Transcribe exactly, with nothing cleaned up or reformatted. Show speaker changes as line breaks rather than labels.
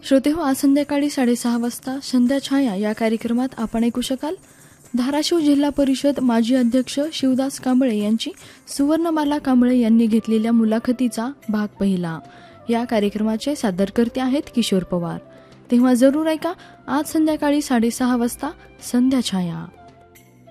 श्रोते हो, आज संध्याकाळी साडेसहा वाजता संध्या छाया या कार्यक्रमात आपण ऐकू शकाल धाराशिव जिल्हा परिषद माजी अध्यक्ष शिवदास कांबळे यांची सुवर्णमाला कांबळे यांनी घेतलेल्या मुलाखतीचा भाग पहिला. या कार्यक्रमाचे सादरकर्ते आहेत किशोर पवार. तेव्हा जरूर ऐका आज संध्याकाळी साडेसहा वाजता संध्या छाया.